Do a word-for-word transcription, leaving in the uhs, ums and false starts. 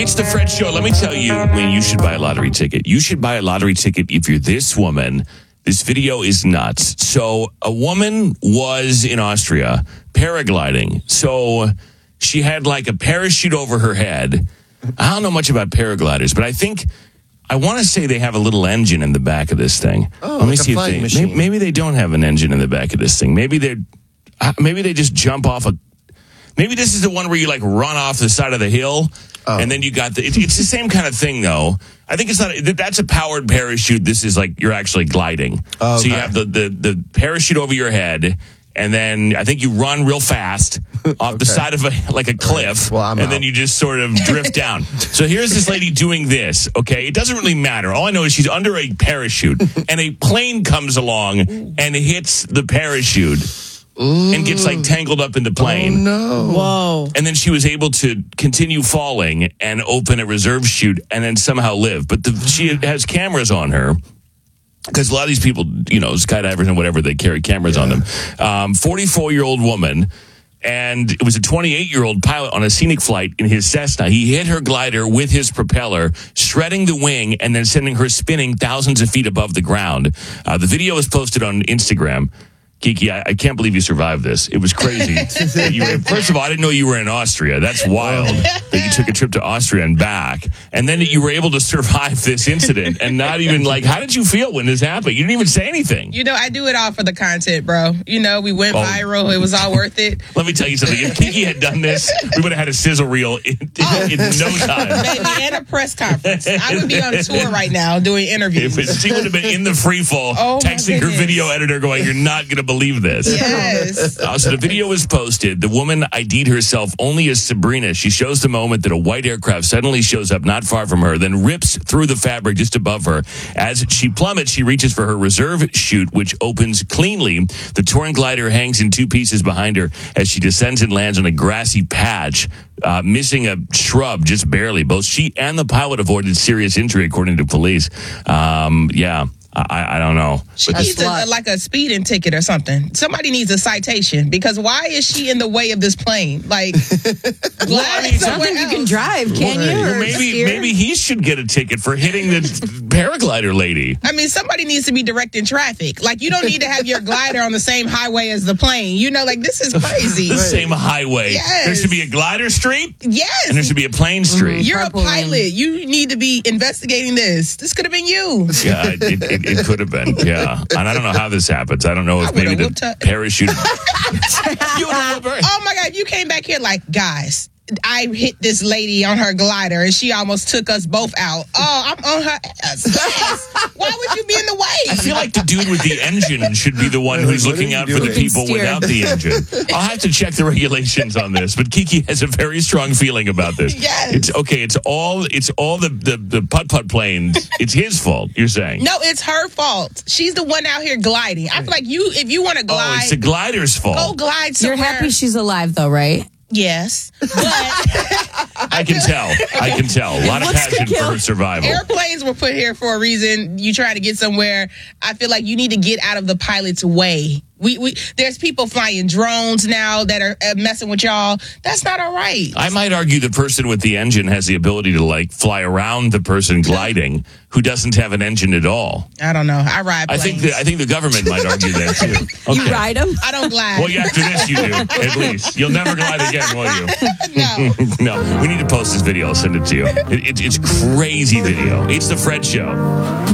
It's the Fred Show. Let me tell you when you should buy a lottery ticket. You should buy a lottery ticket if you're this woman. This video is nuts. So a woman was in Austria paragliding. So she had like a parachute over her head. I don't know much about paragliders, but I think, I want to say they have a little engine in the back of this thing. Oh, Let me like see a if flying they, machine. maybe, maybe they don't have an engine in the back of this thing. Maybe they're, uh, maybe they just jump off a, maybe this is the one where you like run off the side of the hill. Oh. And then you got the, it, it's the same kind of thing though. I think it's not, that's a powered parachute. This is like, you're actually gliding. Oh, okay. So you have the, the, the parachute over your head. And then I think you run real fast off Okay. the side of a, like a cliff. Right. Well, I'm and out. then you just sort of drift down. So here's this lady doing this, okay? It doesn't really matter. All I know is she's under a parachute and a plane comes along and hits the parachute. Ooh. And gets like tangled up in the plane. Oh, no. Whoa. And then she was able to continue falling and open a reserve chute and then somehow live. But the, she has cameras on her. Because a lot of these people, you know, skydivers and whatever, they carry cameras yeah. on them. Um, forty-four-year-old woman, and it was a twenty-eight-year-old pilot on a scenic flight in his Cessna. He hit her glider with his propeller, shredding the wing, and then sending her spinning thousands of feet above the ground. Uh, the video was posted on Instagram. Kiki, I, I can't believe you survived this. It was crazy. that you were, first of all, I didn't know you were in Austria. That's wild that you took a trip to Austria and back. And then that you were able to survive this incident and not even like, how did you feel when this happened? You didn't even say anything. You know, I do it all for the content, bro. You know, we went oh. viral. It was all worth it. Let me tell you something. If Kiki had done this, we would have had a sizzle reel in, oh. in no time. Baby, and a press conference. I would be on tour right now doing interviews. If it, she would have been in the free fall, oh texting her video editor going, you're not going to believe this. Yes. Uh, so the video was posted. The woman I D'd herself only as Sabrina. She shows the moment that a white aircraft suddenly shows up not far from her, then rips through the fabric just above her. As she plummets, she reaches for her reserve chute, which opens cleanly. The torn glider hangs in two pieces behind her as she descends and lands on a grassy patch, uh, missing a shrub just barely. Both she and the pilot avoided serious injury, according to police. Um, yeah. I, I don't know. She but needs a, like a speeding ticket or something. Somebody needs a citation because why is she in the way of this plane? Like, well, I mean, something you can drive, can you? Well, maybe maybe he should get a ticket for hitting the paraglider lady. I mean, somebody needs to be directing traffic. Like, you don't need to have your glider on the same highway as the plane. You know, like, this is crazy. The same highway. Yes. There should be a glider street. Yes. And there should be a plane street. Mm-hmm. You're a pilot. You need to be investigating this. This could have been you. Yeah, it, it, it could have been. Yeah. And I don't know how this happens. I don't know if maybe the her. parachute. You would have whooped her. Oh, my God. You came back here like, guys, I hit this lady on her glider and she almost took us both out. Oh, I'm on her ass. Yes. Why would you be in the way? I feel like the dude with the engine should be the one who's looking out for the people without the engine. I'll have to check the regulations on this, but Kiki has a very strong feeling about this. Yes. It's okay. It's all it's all the the, the putt-putt planes. It's his fault, you're saying? No, it's her fault. She's the one out here gliding. I feel like you, if you want to glide. Oh, it's the glider's fault. Go glide somewhere. You're happy she's alive, though, right? Yes, but I can tell. I can tell. A lot of passion for her survival. Airplanes were put here for a reason. You try to get somewhere. I feel like you need to get out of the pilot's way. We, we there's people flying drones now that are uh, messing with y'all. That's not all right. I might argue the person with the engine has the ability to like fly around the person gliding who doesn't have an engine at all. I don't know. I ride planes. I think the, I think the government might argue that too. Okay. You ride them? I don't glide. Well, yeah, after this you do, at least. You'll never glide again, will you? No. No. We need to post this video. I'll send it to you. It, it, it's crazy video. It's the Fred Show.